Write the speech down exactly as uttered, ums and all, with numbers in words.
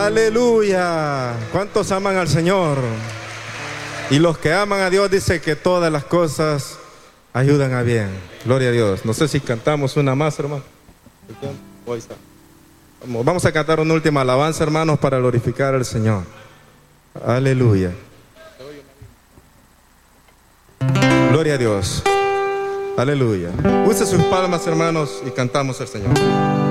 Aleluya. ¿Cuántos aman al Señor? Y los que aman a Dios dice que todas las cosas ayudan a bien. Gloria a Dios. No sé si cantamos una más, hermano. Vamos, vamos a cantar una última alabanza, hermanos, para glorificar al Señor. Aleluya. Gloria a Dios. Aleluya. Use sus palmas, hermanos, y cantamos al Señor.